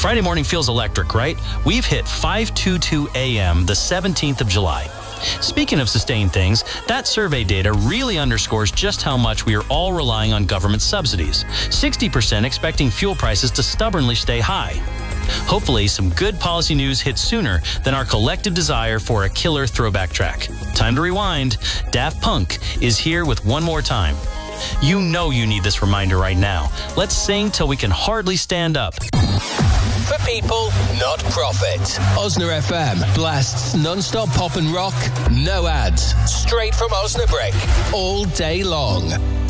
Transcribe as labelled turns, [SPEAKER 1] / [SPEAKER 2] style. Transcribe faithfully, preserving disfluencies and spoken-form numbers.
[SPEAKER 1] Friday morning feels electric, right? We've hit five twenty-two a.m. the seventeenth of July. Speaking of sustained things, that survey data really underscores just how much we are all relying on government subsidies. sixty percent expecting fuel prices to stubbornly stay high. Hopefully, some good policy news hits sooner than our collective desire for a killer throwback track. Time to rewind. Daft Punk is here with One More Time. You know you need this reminder right now. Let's sing till we can hardly stand up.
[SPEAKER 2] For people, not profit. Osna F M blasts non-stop pop and rock, no ads, straight from Osnabrück, all day long.